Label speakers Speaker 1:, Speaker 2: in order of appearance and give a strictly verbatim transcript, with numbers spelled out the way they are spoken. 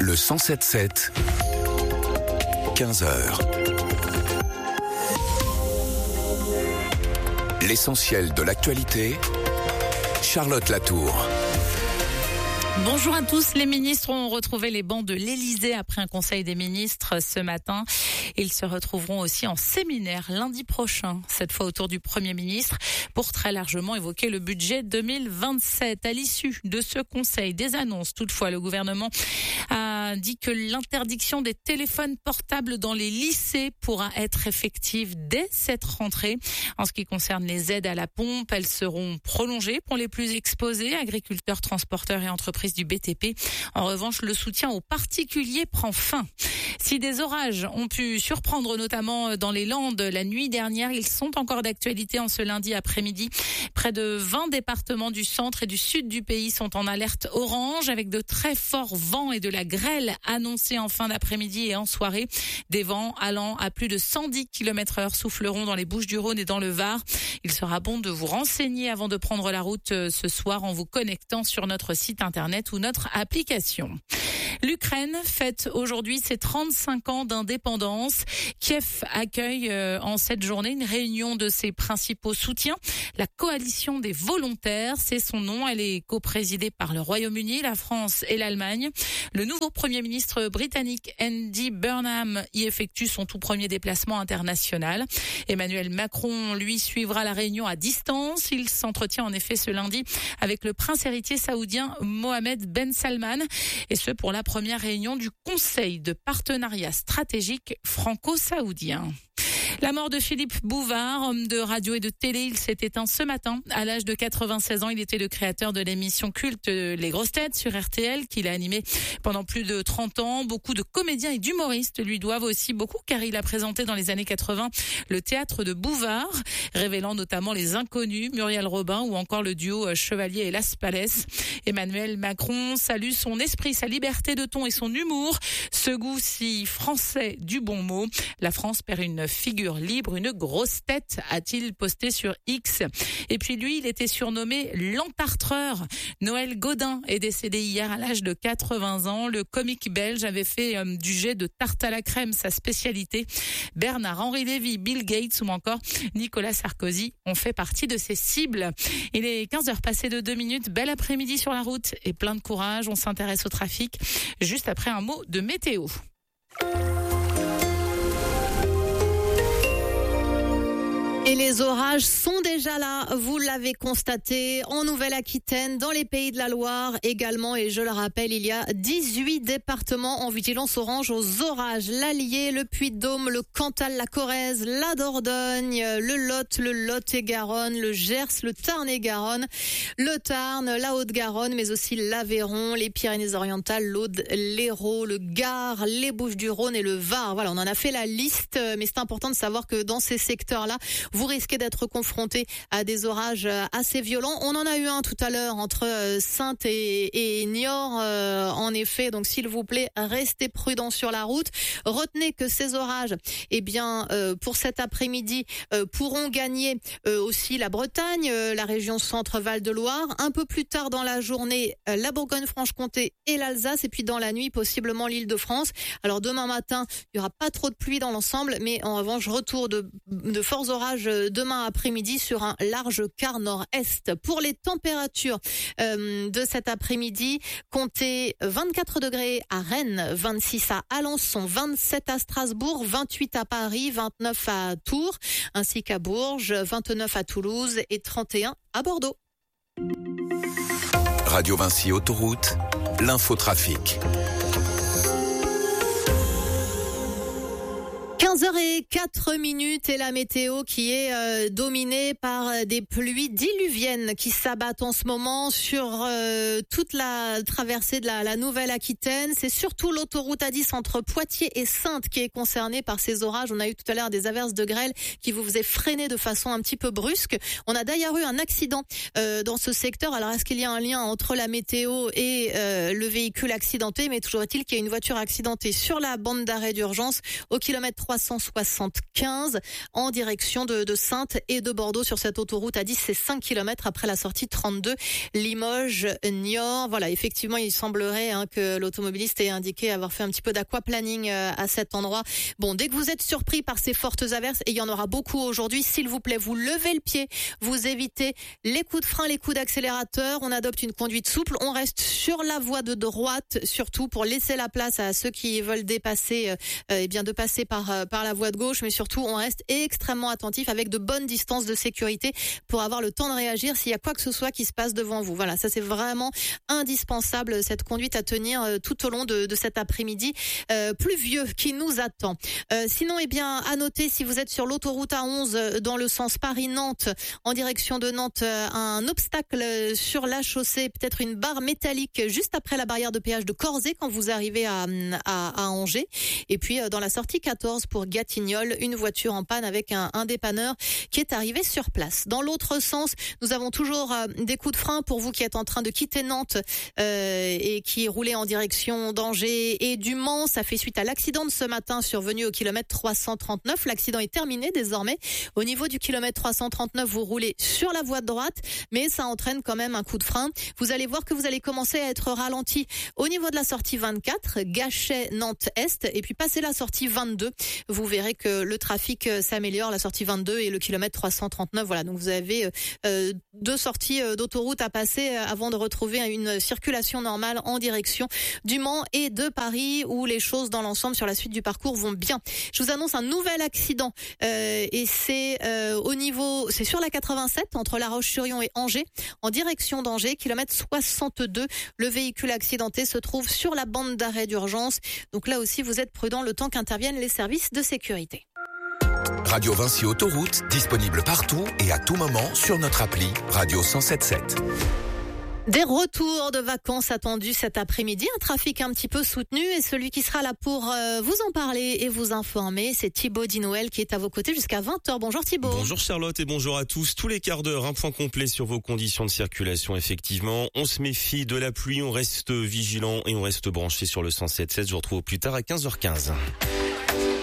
Speaker 1: Le cent sept sept, quinze heures. L'essentiel de l'actualité, Charlotte Latour.
Speaker 2: Bonjour à tous. Les ministres ont retrouvé les bancs de l'Élysée après un conseil des ministres ce matin. Ils se retrouveront aussi en séminaire lundi prochain, cette fois autour du Premier ministre, pour très largement évoquer le budget deux mille vingt-sept. À l'issue de ce conseil, des annonces. Toutefois, le gouvernement a dit que l'interdiction des téléphones portables dans les lycées pourra être effective dès cette rentrée. En ce qui concerne les aides à la pompe, elles seront prolongées pour les plus exposés, agriculteurs, transporteurs et entreprises du B T P. En revanche, le soutien aux particuliers prend fin. Si des orages ont pu surprendre notamment dans les Landes la nuit dernière, ils sont encore d'actualité en ce lundi après-midi. Près de vingt départements du centre et du sud du pays sont en alerte orange avec de très forts vents et de la grêle annoncée en fin d'après-midi et en soirée. Des vents allant à plus de cent dix kilomètres heure souffleront dans les Bouches-du-Rhône et dans le Var. Il sera bon de vous renseigner avant de prendre la route ce soir en vous connectant sur notre site internet ou notre application. L'Ukraine fête aujourd'hui ses trente-cinq ans d'indépendance. Kiev accueille en cette journée une réunion de ses principaux soutiens. La coalition des volontaires, c'est son nom. Elle est coprésidée par le Royaume-Uni, la France et l'Allemagne. Le nouveau Premier ministre britannique Andy Burnham y effectue son tout premier déplacement international. Emmanuel Macron, lui, suivra la réunion à distance. Il s'entretient en effet ce lundi avec le prince héritier saoudien Mohammed Ben Salman, et ce pour la première réunion du Conseil de partenariat stratégique franco-saoudien. La mort de Philippe Bouvard, homme de radio et de télé, il s'est éteint ce matin. À l'âge de quatre-vingt-seize ans, il était le créateur de l'émission culte Les Grosses Têtes sur R T L, qu'il a animé pendant plus de trente ans. Beaucoup de comédiens et d'humoristes lui doivent aussi beaucoup, car il a présenté dans les années quatre-vingts le théâtre de Bouvard, révélant notamment Les Inconnus, Muriel Robin ou encore le duo Chevalier et Las Palais. Emmanuel Macron salue son esprit, sa liberté de ton et son humour, ce goût si français du bon mot. La France perd une figure libre, une grosse tête, a-t-il posté sur X. Et puis lui, il était surnommé l'entartreur. Noël Gaudin est décédé hier à l'âge de quatre-vingts ans. Le comique belge avait fait euh, du jet de tarte à la crème sa spécialité. Bernard-Henri Lévy, Bill Gates ou encore Nicolas Sarkozy ont fait partie de ses cibles. Il est quinze heures passées de deux minutes. Bel après-midi sur la route et plein de courage. On s'intéresse au trafic juste après un mot de météo.
Speaker 3: Et les orages sont déjà là, vous l'avez constaté, en Nouvelle-Aquitaine, dans les Pays de la Loire également. Et je le rappelle, il y a dix-huit départements en vigilance orange aux orages. L'Allier, le Puy-de-Dôme, le Cantal, la Corrèze, la Dordogne, le Lot, le Lot-et-Garonne, le Gers, le Tarn-et-Garonne, le Tarn, la Haute-Garonne, mais aussi l'Aveyron, les Pyrénées-Orientales, l'Aude, l'Hérault, le Gard, les Bouches-du-Rhône et le Var. Voilà, on en a fait la liste, mais c'est important de savoir que dans ces secteurs-là, vous risquez d'être confronté à des orages assez violents. On en a eu un tout à l'heure entre Saintes et, et Niort, euh, en effet. Donc, s'il vous plaît, restez prudents sur la route. Retenez que ces orages, eh bien, euh, pour cet après-midi, euh, pourront gagner euh, aussi la Bretagne, euh, la région Centre-Val de Loire. Un peu plus tard dans la journée, euh, la Bourgogne-Franche-Comté et l'Alsace. Et puis dans la nuit, possiblement l'Île-de-France. Alors demain matin, il y aura pas trop de pluie dans l'ensemble, mais en revanche, retour de, de forts orages demain après-midi sur un large quart nord-est. Pour les températures euh, de cet après-midi, comptez vingt-quatre degrés à Rennes, vingt-six à Alençon, vingt-sept à Strasbourg, vingt-huit à Paris, vingt-neuf à Tours, ainsi qu'à Bourges, vingt-neuf à Toulouse et trente et un à Bordeaux.
Speaker 1: Radio Vinci Autoroute, l'infotrafic.
Speaker 3: quinze heures zéro quatre minutes et la météo qui est euh, dominée par des pluies diluviennes qui s'abattent en ce moment sur euh, toute la traversée de la, la Nouvelle-Aquitaine. C'est surtout l'autoroute A dix entre Poitiers et Saintes qui est concernée par ces orages. On a eu tout à l'heure des averses de grêle qui vous faisaient freiner de façon un petit peu brusque. On a d'ailleurs eu un accident euh, dans ce secteur. Alors est-ce qu'il y a un lien entre la météo et euh, le véhicule accidenté? Mais toujours est-il qu'il y a une voiture accidentée sur la bande d'arrêt d'urgence au kilomètre trois cent soixante soixante-quinze en direction de, de Saintes et de Bordeaux sur cette autoroute A dix. C'est cinq kilomètres après la sortie trente-deux Limoges-Niort. Voilà, effectivement, il semblerait hein, que l'automobiliste ait indiqué avoir fait un petit peu d'aquaplaning euh, à cet endroit. Bon, dès que vous êtes surpris par ces fortes averses, et il y en aura beaucoup aujourd'hui, s'il vous plaît, vous levez le pied, vous évitez les coups de frein, les coups d'accélérateur. On adopte une conduite souple, on reste sur la voie de droite, surtout pour laisser la place à ceux qui veulent dépasser, euh, eh bien de passer par euh, par la voie de gauche, mais surtout on reste extrêmement attentif avec de bonnes distances de sécurité pour avoir le temps de réagir s'il y a quoi que ce soit qui se passe devant vous. Voilà, ça c'est vraiment indispensable, cette conduite à tenir euh, tout au long de, de cet après-midi euh, pluvieux qui nous attend. Euh, sinon, eh bien, à noter, si vous êtes sur l'autoroute A onze euh, dans le sens Paris-Nantes, en direction de Nantes, euh, un obstacle sur la chaussée, peut-être une barre métallique juste après la barrière de péage de Corzé quand vous arrivez à, à, à Angers. Et puis, euh, dans la sortie quatorze pour Gatignolles, une voiture en panne avec un, un dépanneur qui est arrivé sur place. Dans l'autre sens, nous avons toujours euh, des coups de frein pour vous qui êtes en train de quitter Nantes euh, et qui roulez en direction d'Angers et du Mans. Ça fait suite à l'accident de ce matin survenu au kilomètre trois cent trente-neuf. L'accident est terminé désormais. Au niveau du kilomètre trois cent trente-neuf, vous roulez sur la voie de droite, mais ça entraîne quand même un coup de frein. Vous allez voir que vous allez commencer à être ralenti au niveau de la sortie vingt-quatre, Gachet-Nantes-Est, et puis passer la sortie vingt-deux. Vous verrez que le trafic s'améliore, la sortie vingt-deux et le kilomètre trois cent trente-neuf. Voilà, donc vous avez euh, deux sorties d'autoroute à passer avant de retrouver une circulation normale en direction du Mans et de Paris, où les choses dans l'ensemble sur la suite du parcours vont bien. Je vous annonce un nouvel accident euh, et c'est euh, au niveau, c'est sur la quatre-vingt-sept entre La Roche-sur-Yon et Angers, en direction d'Angers, kilomètre soixante-deux. Le véhicule accidenté se trouve sur la bande d'arrêt d'urgence. Donc là aussi, vous êtes prudents le temps qu'interviennent les services de sécurité.
Speaker 1: Radio Vinci Autoroute, disponible partout et à tout moment sur notre appli Radio cent sept sept.
Speaker 3: Des retours de vacances attendus cet après-midi, un trafic un petit peu soutenu et celui qui sera là pour euh, vous en parler et vous informer, c'est Thibaut Dinoël qui est à vos côtés jusqu'à vingt heures. Bonjour Thibaut.
Speaker 4: Bonjour Charlotte et bonjour à tous. Tous les quarts d'heure, un point complet sur vos conditions de circulation effectivement. On se méfie de la pluie, on reste vigilant et on reste branché sur le cent sept sept. Je vous retrouve plus tard à quinze heures quinze.